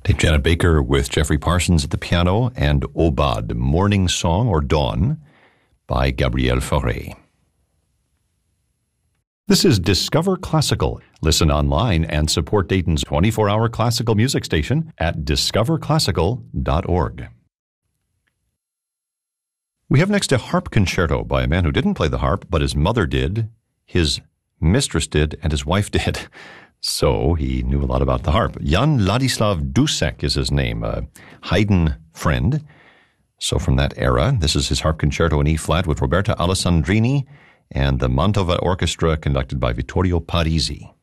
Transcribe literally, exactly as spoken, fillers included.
Dave Janet Baker with Jeffrey Parsons at the piano and Obad, Morning Song or Dawn by Gabriel Fauré. This is Discover Classical. Listen online and support Dayton's twenty-four hour classical music station at discover classical dot org. We have next a harp concerto by a man who didn't play the harp, but his mother did, his mistress did, and his wife did. So he knew a lot about the harp. Jan Ladislav Dussek is his name, a Haydn friend. So from that era, this is his harp concerto in E-flat with Roberta Alessandrini and the Mantova Orchestra conducted by Vittorio Parisi.